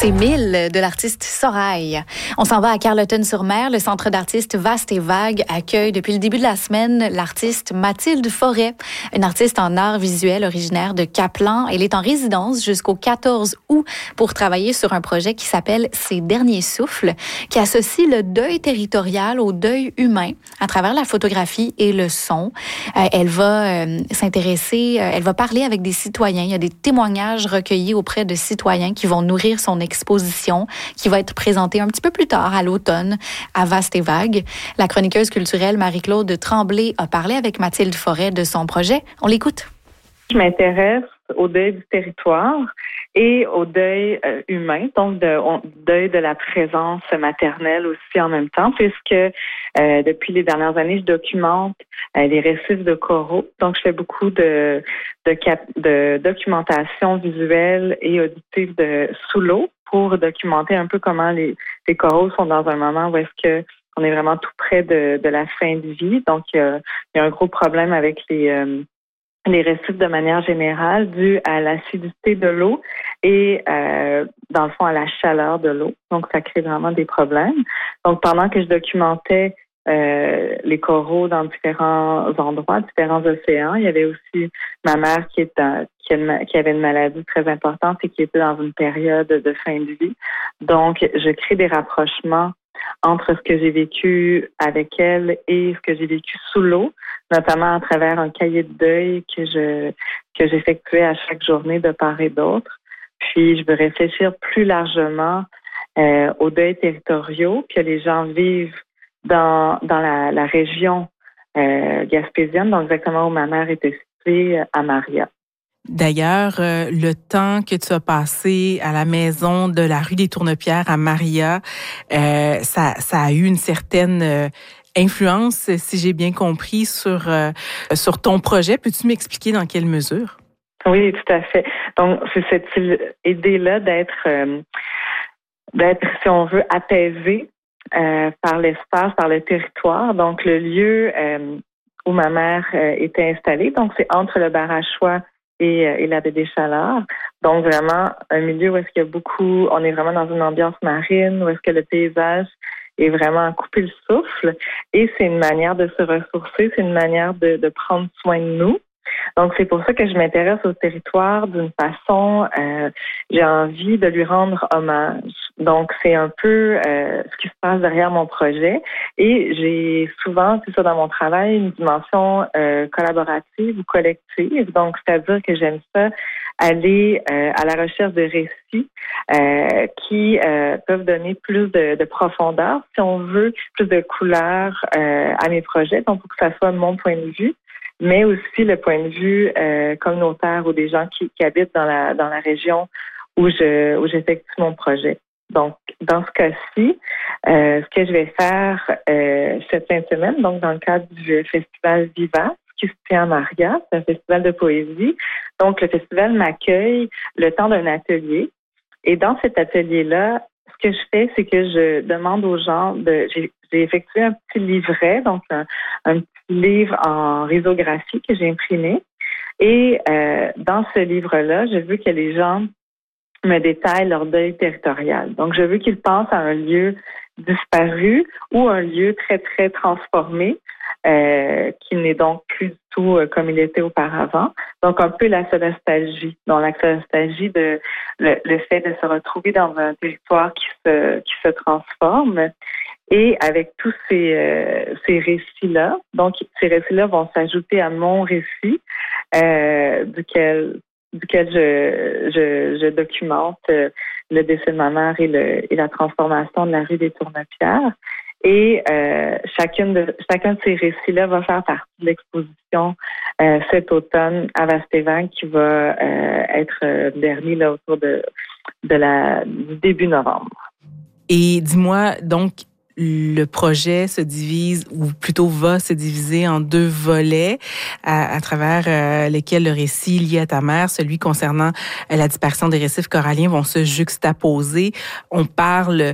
C'est 1000 de l'artiste Sorail. On s'en va à Carleton-sur-Mer. Le Centre d'artistes Vaste et Vague accueille depuis le début de la semaine l'artiste Mathilde Forêt, une artiste en art visuel originaire de Caplan. Elle est en résidence jusqu'au 14 août pour travailler sur un projet qui s'appelle Ses derniers souffles, qui associe le deuil territorial au deuil humain à travers la photographie et le son. Elle va s'intéresser, elle va parler avec des citoyens. Il y a des témoignages recueillis auprès de citoyens qui vont nourrir son exposition qui va être présentée un petit peu plus tard à l'automne à Vaste et Vague. La chroniqueuse culturelle Marie-Claude Tremblay a parlé avec Mathilde Forêt de son projet. On l'écoute. Je m'intéresse au deuil du territoire et au deuil humain, donc deuil de la présence maternelle aussi en même temps, puisque depuis les dernières années, je documente les récifs de coraux. Donc, je fais beaucoup de documentation visuelle et auditive sous l'eau pour documenter un peu comment les coraux sont dans un moment où est-ce que on est vraiment tout près de la fin de vie. Donc, il y a un gros problème avec les récifs de manière générale dû à l'acidité de l'eau et dans le fond à la chaleur de l'eau. Donc, ça crée vraiment des problèmes. Donc, pendant que je documentais les coraux dans différents endroits, différents océans, il y avait aussi ma mère qui avait une maladie très importante et qui était dans une période de fin de vie. Donc, je crée des rapprochements entre ce que j'ai vécu avec elle et ce que j'ai vécu sous l'eau, notamment à travers un cahier de deuil que j'effectuais à chaque journée de part et d'autre. Puis, je veux réfléchir plus largement aux deuils territoriaux que les gens vivent dans la région gaspésienne, donc exactement où ma mère était située, à Maria. D'ailleurs, le temps que tu as passé à la maison de la rue des Tournepierres à Maria, ça a eu une certaine influence, si j'ai bien compris, sur ton projet. Peux-tu m'expliquer dans quelle mesure? Oui, tout à fait. Donc, c'est cette idée-là d'être, si on veut, apaisé par l'espace, par le territoire. Donc, le lieu où ma mère était installée, donc c'est entre le bar à choix et la baie des Chaleurs. Donc, vraiment, un milieu où est-ce qu'il y a on est vraiment dans une ambiance marine, où est-ce que le paysage est vraiment à couper le souffle. Et c'est une manière de se ressourcer, c'est une manière de prendre soin de nous. Donc, c'est pour ça que je m'intéresse au territoire d'une façon, j'ai envie de lui rendre hommage. Donc, c'est un peu ce qui se passe derrière mon projet. Et j'ai souvent, c'est ça dans mon travail, une dimension collaborative ou collective. Donc, c'est-à-dire que j'aime ça aller à la recherche de récits qui peuvent donner plus de profondeur, si on veut, plus de couleur à mes projets. Donc, pour que ça soit mon point de vue, mais aussi le point de vue communautaire ou des gens qui habitent dans la région où j'effectue mon projet. Donc, dans ce cas-ci, ce que je vais faire cette fin de semaine, donc dans le cadre du festival Vivace, qui se tient à Maria, c'est un festival de poésie. Donc, le festival m'accueille le temps d'un atelier. Et dans cet atelier-là, ce que je fais, c'est que je demande aux gens j'ai effectué un petit livret, donc un petit livre en risographie que j'ai imprimé. Et dans ce livre-là, je veux que les gens me détaillent leur deuil territorial. Donc, je veux qu'ils pensent à un lieu disparu ou un lieu très, très transformé qui n'est donc plus du tout comme il était auparavant. Donc, un peu la nostalgie. Donc, la nostalgie de le fait de se retrouver dans un territoire qui se transforme. Et avec tous ces récits-là, donc ces récits-là vont s'ajouter à mon récit duquel je documente le décès de ma mère et la transformation de la rue des Tournepierres. Et chacun de ces récits-là va faire partie de l'exposition cet automne à Vaste et Vague qui va être dernier là, autour du début novembre. Et dis-moi, donc, le projet se divise, ou plutôt va se diviser en deux volets à travers lesquels le récit lié à ta mère, celui concernant la disparition des récifs coralliens, vont se juxtaposer. On parle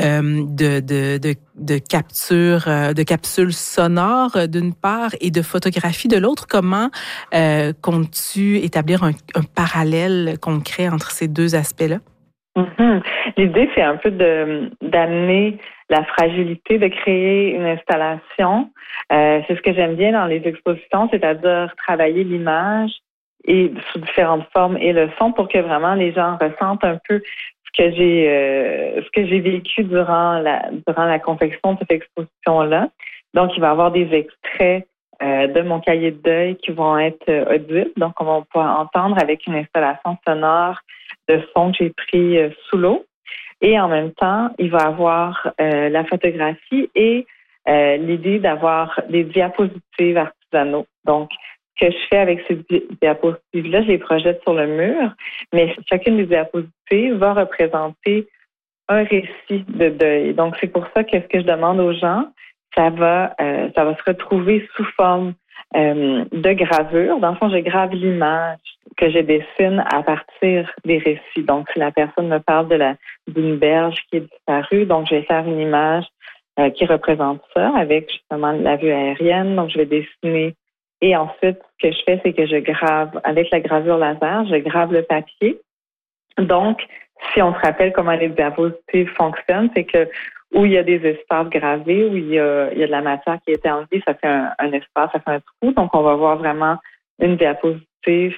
de capsules sonores d'une part et de photographie de l'autre. Comment comptes-tu établir un parallèle concret entre ces deux aspects-là? Mhm. L'idée, c'est un peu d'amener la fragilité, de créer une installation. C'est ce que j'aime bien dans les expositions, c'est-à-dire travailler l'image et sous différentes formes et le son pour que vraiment les gens ressentent un peu ce que j'ai vécu durant la confection de cette exposition-là. Donc, il va y avoir des extraits de mon cahier de deuil qui vont être audibles. Donc, on va pouvoir entendre avec une installation sonore de son que j'ai pris sous l'eau. Et en même temps, il va avoir la photographie et l'idée d'avoir des diapositives artisanaux. Donc, ce que je fais avec ces diapositives-là, je les projette sur le mur, mais chacune des diapositives va représenter un récit de deuil. Donc, c'est pour ça que ce que je demande aux gens, ça va se retrouver sous forme de gravure. Dans le fond, je grave l'image que je dessine à partir des récits. Donc, si la personne me parle d'une berge qui est disparue, donc je vais faire une image qui représente ça avec justement la vue aérienne. Donc, je vais dessiner. Et ensuite, ce que je fais, c'est que je grave, avec la gravure laser, je grave le papier. Donc, si on se rappelle comment les diapositives fonctionnent, c'est que où il y a des espaces gravés, où il y a de la matière qui a été enlevée, ça fait un espace, ça fait un trou. Donc, on va voir vraiment une diapositive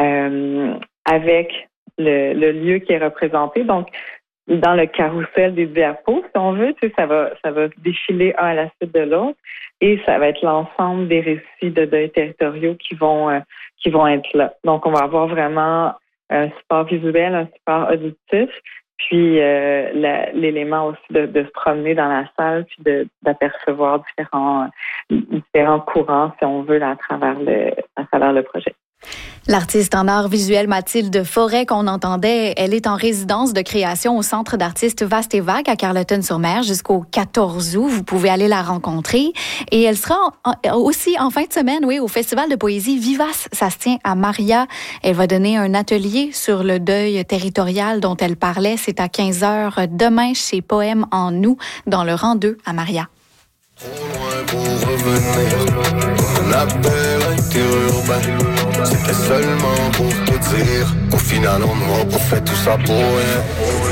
avec le lieu qui est représenté. Donc, dans le carrousel des diapos, si on veut, ça va défiler un à la suite de l'autre et ça va être l'ensemble des récits de deuil territoriaux qui vont être là. Donc, on va avoir vraiment un support visuel, un support auditif, puis l'élément aussi de se promener dans la salle puis d'apercevoir différents courants, si on veut, là, à travers le projet. L'artiste en art visuel Mathilde Forêt qu'on entendait, elle est en résidence de création au Centre d'artistes Vaste et Vague à Carleton-sur-Mer jusqu'au 14 août. Vous pouvez aller la rencontrer. Et elle sera aussi en fin de semaine, oui, au Festival de poésie Vivace. Ça se tient à Maria. Elle va donner un atelier sur le deuil territorial dont elle parlait. C'est à 15h demain chez Poèmes en nous, dans le rang 2 à Maria. C'était seulement pour te dire qu'au final on aura pas fait tout ça pour rien.